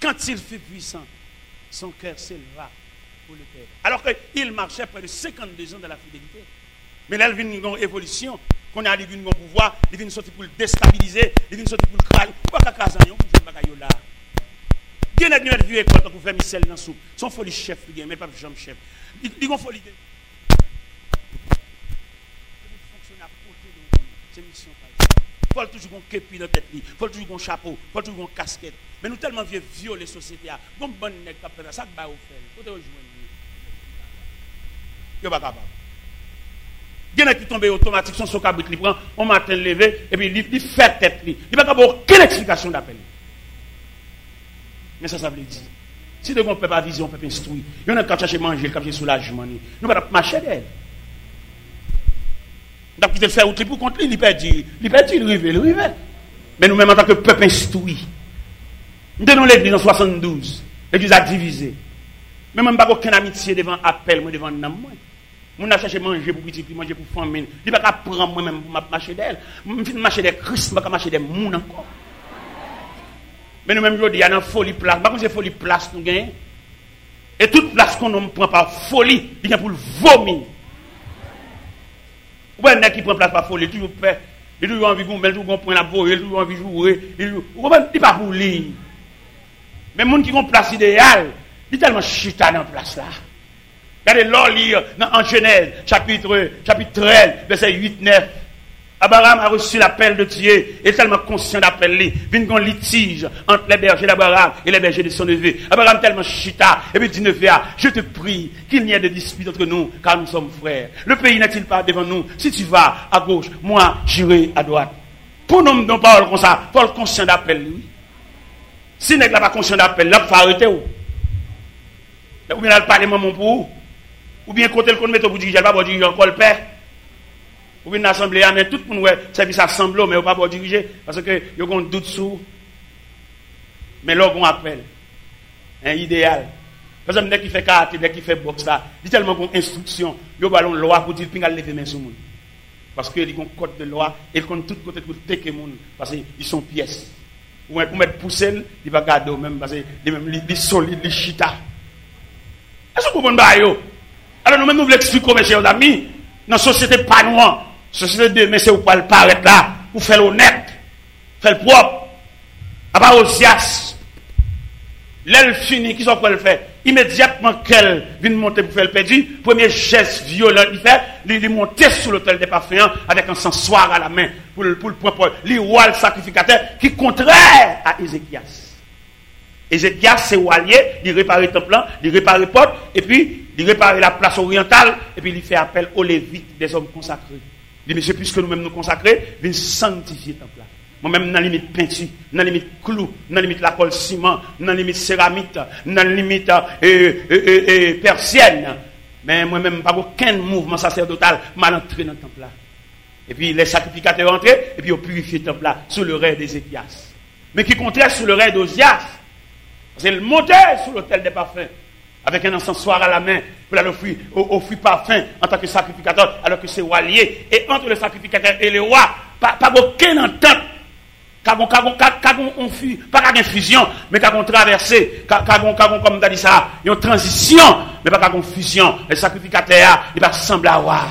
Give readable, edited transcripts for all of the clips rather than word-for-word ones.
quand il fut puissant, son cœur s'éleva pour le Père. Alors qu'il marchait près de 52 ans dans la fidélité. Mais là, il vient une évolution. Qu'on a une pouvoir, il vient sortir pour le déstabiliser, il vient sortir pour le crailler. Pourquoi qu'à Kazan, on là? Il y a une vie école pour faire Michel dans soupe. Son folie chef, mais pas Jean chef. Il a folie. C'est mission. Il faut toujours un képi dans la tête, il faut toujours un chapeau, il faut toujours une casquette. Mais nous tellement vieux violer la société. Bon, bon, ça va vous faire. Il faut te rejoindre. Il n'est pas capable. Il y en a qui tombent automatiquement, son socabrit, il prend, on matin levé, et puis il fait tête. Il n'y a pas aucune explication d'appel. Mais ça veut dire. Si on ne peut pas viser, on peut pas instruire. Il y en a qui cherchent à manger, qui cherchent soulagement. Nous ne pouvons pas marcher d'elle. Donc, il fait outil pour contre lui, il perdit, il rive. Mais nous-mêmes, en tant que peuple instruit, nous donnons l'église en 72. L'église a divisé. Mais même pas aucune amitié devant appel, moi devant nam. Mon a cherché manger pour petit, manger pour famille. Il ne peut pas prendre moi-même pour marcher d'elle. Je vais marcher des Christ, je ne vais pas marcher des mouns encore. Mais nous-mêmes, il y a une folie place. Par contre, c'est folie place nous gagnons. Et toute place qu'on ne prend par folie, il y a pour le vomir. Ou bien, qui prend place par folie, toujours fait. Il a toujours envie de gommer, il a toujours point la voie, il a toujours envie de jouer. Il n'est pas pour lui. Mais les gens qui ont place idéale, il est tellement chita dans la place là. Regardez l'or lire en Genèse, chapitre 13, verset 8-9. Abraham a reçu l'appel de Dieu, et tellement conscient d'appel lui. Vient un litige entre les bergers d'Abraham et les bergers de son neveu. Abraham tellement chita, et puis dit neveu, je te prie qu'il n'y ait de dispute entre nous, car nous sommes frères. Le pays n'est-il pas devant nous? Si tu vas à gauche, moi j'irai à droite. Pour nous, non parole comme ça, faut le conscient d'appel lui. Si n'est pas conscient d'appel, là, il faut arrêter. Ou bien il parle maman pour ou bien côté le compte mettre pour diriger, pas pour diriger encore le père. Ou bien l'assemblée, mais tout le monde service assemblée, mais pas pour diriger, parce que il y a un doute sur. Mais là, on appelle. Un idéal. Par exemple, dès qu'il fait karaté, dès qu'il fait boxe, là, il y a tellement d'instructions, il y a une loi pour dire qu'il y a lever main sur le monde. Parce qu'il y a un code de loi, et il compte tout côté pour teker le monde, parce qu'ils sont pièces. Ou pour mettre poussé, il va garder même, parce qu'il est solide, il est chita. Est-ce que vous comprenez? Alors nous-mêmes, nous voulons expliquer, mes chers amis, dans la société pas noire, société de mais c'est où pas le paraître là, pour faire l'honnête, faire le propre, à part Osias. L'aile fini, qui sont quoi le faire? Immédiatement qu'elle vient monter pour faire le perdu, premier geste violent, il fait, il monter sur l'autel des parfums avec un encensoir à la main pour le propre, le roi le sacrificateur qui est contraire à Ézéchias. Ézéchias, c'est Walier, il répare le temple, il répare les portes, et puis il répare la place orientale, et puis il fait appel aux Lévites, des hommes consacrés. Il dit, monsieur, puisque nous-mêmes nous consacrer, il sanctifier le temple. Moi-même, dans la limite peinture, dans la limite clou, dans la limite la colle ciment, dans la limite céramique, dans la limite persienne. Mais moi-même, pas aucun mouvement sacerdotal m'a entré dans le temple là. Et puis les sacrificateurs entrés, et puis ils ont purifié le temple là, sous le règne d'Ézéchias. Mais qui contraire sous le règne d'Osias. C'est le monter sur l'autel des parfums, avec un encensoir à la main, pour offrir parfum en tant que sacrificateur, alors que c'est Walier. Et entre le sacrificateur et le roi, pas aucune entente. Pas une fusion, mais qu'on traversé, comme tu as dit ça, une transition, mais pas une fusion. Le sacrificateur, il va sembler à roi.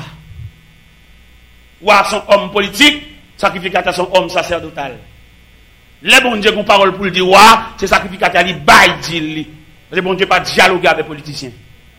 Roi sont hommes politiques, sacrificateur sont hommes sacerdotal. Les bon Dieu qu'on parole pour le dire roi, c'est sacrificateur, il baille dit. Parce que bon Dieu pas dialoguer avec les politiciens.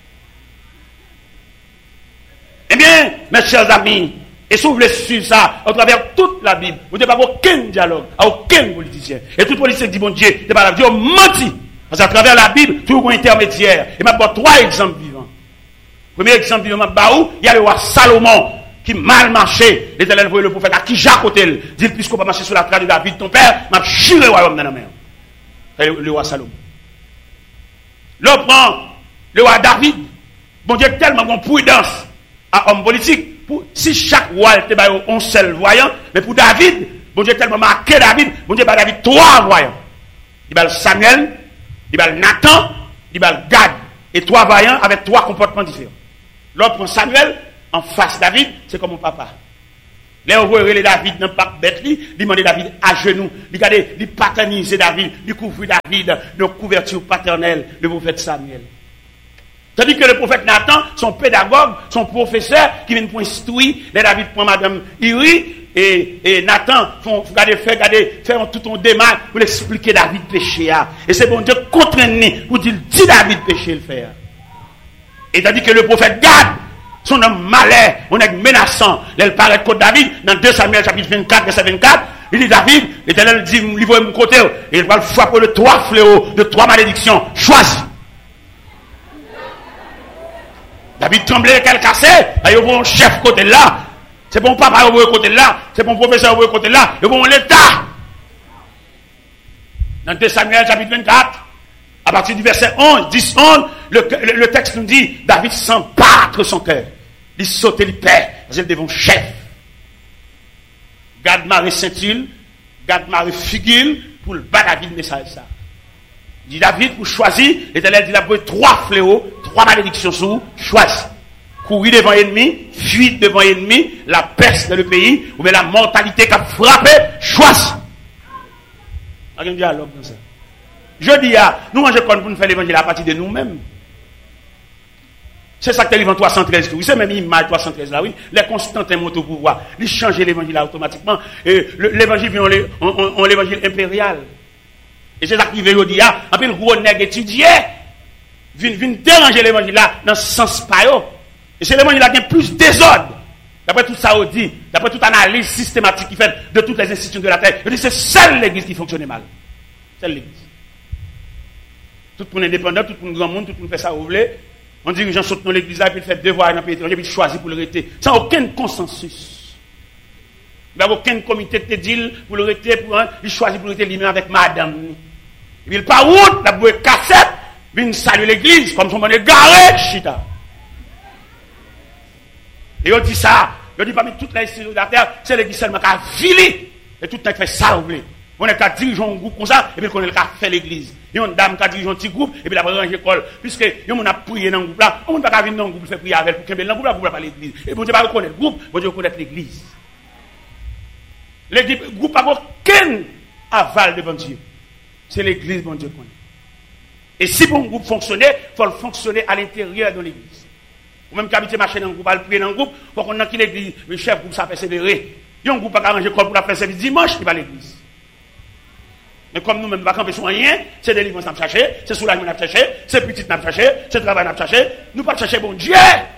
Eh bien, mes chers amis, et si vous voulez suivre ça, à travers toute la Bible, vous n'avez pas aucun dialogue, à aucun politicien. Et tout politicien dit, bon Dieu, c'est pas la Dieu menti. Parce qu'à travers la Bible, tout un intermédiaire. Et m'a donné 3 exemples vivants. Premier exemple vivant, il y a le roi Salomon, qui mal marché. L'Éternel voyait le prophète, à qui Jacques Otel, dit, puisqu'on va marcher sur la trace de David, ton père, m'a chiré le royaume dans la mer. Le roi Salomon. L'autre prend le roi David. Bon Dieu, tellement bon prudence à homme politique. Si chaque roi était un seul voyant, mais pour David, bon Dieu tellement marqué David, bon Dieu David 3 voyants. Il va Samuel, il va Nathan, il va Gad. Et 3 voyants avec 3 comportements différents. L'autre prend Samuel, en face David, c'est comme mon papa. Les envoyés les David dans pas bête, il demandait David à genoux, il paternisait David, il couvrit David de couverture paternelle, le prophète Samuel. Tandis que le prophète Nathan, son pédagogue, son professeur, qui vient pour instruire, les David prend Madame Iri, et Nathan faire tout un démarche pour expliquer David péché. Et c'est bon Dieu contraint pour dire, dis David péché le faire. Et tandis que le prophète Gad, son homme malais, on est menaçant, il paraît contre David, dans 2 Samuel chapitre 24, verset 24, il dit David, l'Éternel dit, livre mon côté, et il va le frapper de 3 fléaux, de 3 malédictions, choisis. David tremblait, qu'elle cassait, il y a un chef côté là, c'est bon papa côté là, c'est bon professeur côté là, il y a bon l'État. Dans 2 Samuel chapitre 24, à partir du verset 11, 10, 11, le texte nous dit, David sent battre son cœur. Il saute, il perd, parce qu'il devant chef. Gad Marie Saint-Il, Gad Marie Figil, pour le battre David, message ça. Il dit David, pour choisir, l'Éternel dit, il a pris 3 fléaux, 3 malédictions sous, choisis. Courir devant l'ennemi, fuir devant l'ennemi, la peste dans le pays, ou bien la mortalité qui a frappé, choisis. Il y a un dialogue dans ça. Je dis, nous, on pour nous faire l'évangile à partir de nous-mêmes. C'est ça que l'évangile 313, oui, c'est même l'image 313 là, oui. Les Constantins montent au pouvoir. Ils changent l'évangile automatiquement. Et l'évangile vient en l'évangile impérial. Et c'est ça qui veut dire, un peu le gros nègre étudié, vient déranger l'évangile là, dans ce sens pas. Et c'est l'évangile là qui a plus désordre. D'après tout ça, on dit, d'après toute analyse systématique qui fait de toutes les institutions de la terre, on dit c'est seule l'église qui fonctionne mal. Seule l'église. Tout le monde indépendant, tout le monde grand monde, tout le monde fait ça, vous voulez. On dit que les gens sautent dans l'église là, puis ils font devoir dans le pays étranger, puis ils choisissent pour le rester. Sans aucun consensus. Il n'y a aucun comité de deal pour le rester, il choisit pour le rester lui-même avec madame. Et puis il part route, la bouée cassette, puis il salue l'église, comme son monde est garé, chita. Et on dit ça, on dit parmi toutes les institutions de la terre, c'est l'église seulement qui a filé, et tout le monde fait ça, vous voulez. On est qu'à diriger un groupe comme ça, et puis on est qu'à faire l'église. Il y a une dame qui a dirigé un petit groupe, et puis la range l'école. Puisque on a prié dans le groupe là, on ne peut pas venir dans le groupe, faire prier avec, pour qu'il y ait dans le groupe là, pour pas l'église. Et bon Dieu va reconnaître le groupe, bon Dieu va reconnaître l'église. Le groupe n'a aucun aval devant Dieu. C'est l'église, bon Dieu connaît. Et si bon groupe fonctionnait, il faut le fonctionner à l'intérieur de l'église. Ou même qu'habiter marcher dans le groupe, aller prier dans le groupe, il faut qu'on ait l'église, le chef groupe, ça persévérer. Il y a un groupe qui a arrangé pour la faire service dimanche, il va à l'église. Mais comme nous-mêmes, nous ne pouvons pas faire rien, c'est délivrance à chercher, c'est soulagement à chercher, c'est petit à chercher, c'est travail à chercher, nous ne pouvons pas chercher bon Dieu.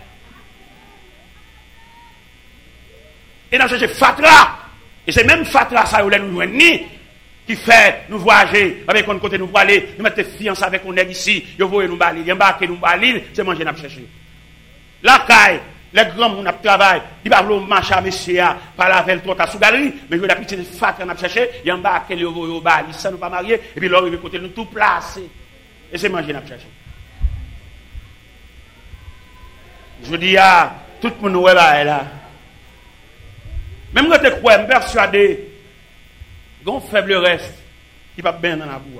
Et nous chercher Fatra. Et c'est même Fatra, ça, nous joignons, qui fait nous voyager, avec un côté nous pour aller, nous mettre fiancés avec un ici, nous voyons nous balir, embarquer nous balir, c'est manger à chercher. La caille, les grands monde travaillent, ils ne peuvent pas marcher à monsieur, par la veille, trop à sous galerie, mais je vais petite Fatra à chercher, ils embarquent les au balir, ça nous pas marier, et puis là, ils vont côté nous tout placer. Et c'est manger à chercher. Je dis, tout le monde est là. Même quand tu crois, je suis persuadé, il y a un faible reste qui va bien dans la boue.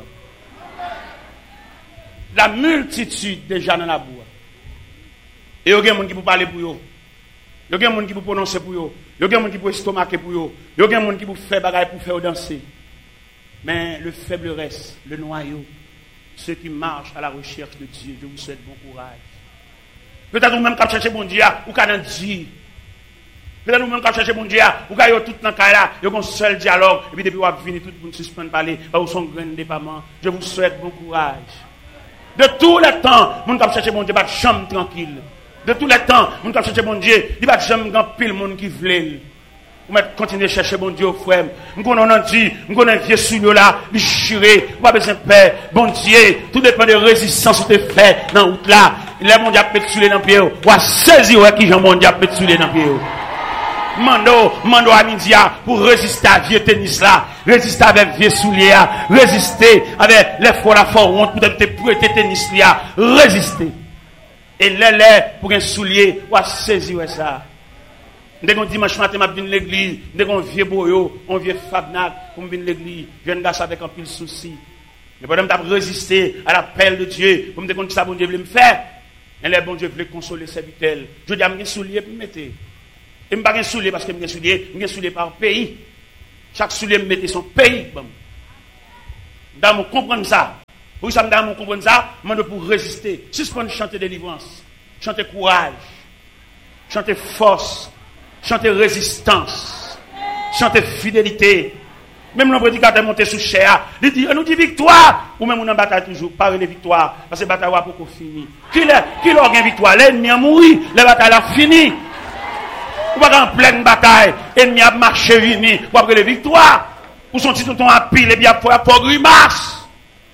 La multitude déjà dans la boue. Et il y a des gens qui peuvent parler pour eux. Il y a des gens qui peuvent prononcer pour eux. Il y a des gens qui peuvent estomaquer pour eux. Il y a des gens qui peuvent faire bagaille pour faire danser. Mais le faible reste, le noyau, ceux qui marchent à la recherche de Dieu, je vous souhaite bon courage. Peut-être vous-même quand vous cherchez bon Dieu, ou quand vous dit. Peut-être nous-mêmes quand chercher mon Dieu, ou quand vous tout dans le cas là, vous avez un seul dialogue, et puis depuis vous avez fini, tout le monde suspend de parler, vous son grain de déploiement. Je vous souhaite bon courage. De tous les temps, nous avons cherché mon Dieu, pas de chambre tranquille. De tous les temps, nous avons cherché mon Dieu, il n'y a pas de chambre grand pile monde qui veut. Vous continuez à chercher mon Dieu, frère. Nous connaissons dit, nous connaissons vieux souillot là, déchiré, vous avez besoin de paix. Bon Dieu, tout dépend de la résistance que tu fais dans la route là. Les mon Dieu a pété dans le pied, ou à saisir qui Jean mon Dieu a pété dans le pied. Mando à midi pour résister à vieux tennis là, résister avec vieux souliers, résister avec les fois la fois honte pour te prêter tennis là, résister. Et les pour un soulier, ou à saisir ça. Dès qu'on dimanche matin, je viens à l'église, dès qu'on vieux boyo, on vieux fabnac, pour venir à l'église, je viens d'asseoir avec un pile souci. Mais pendant que je résister à l'appel de Dieu, pour me dire que ça, bon Dieu voulait me faire, et les bon Dieu voulait consoler ses vitelles. Je dis à mes souliers pour me mettre. Et je ne pas soulier parce que je suis soulier par pays. Chaque soulier me mettait son pays. Dans mon comprendre ça. Pour ça, dans mon comprendre ça, je pour résister. Suspendre chanter délivrance, chanter courage, chanter force, chanter résistance, chanter fidélité. Même le prédicateur monté sous chair, il dit, nous dit victoire. Ou même on en bataille toujours, parler de victoire. Parce que la bataille n'est pas finie. Qui l'a gagné victoire? L'ennemi a mouru, la bataille a fini. Ou pas en pleine bataille, l'ennemi a marché fini. Ou après les victoires. Ou son petit tonton a pile et bien pour grimace.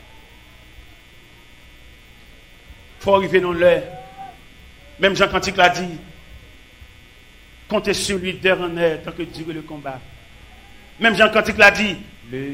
Il faut arriver dans l'heure. Même Jean Cantique l'a dit. Comptez sur lui d'heure en heure tant que dure le combat. Même Jean Cantique l'a dit.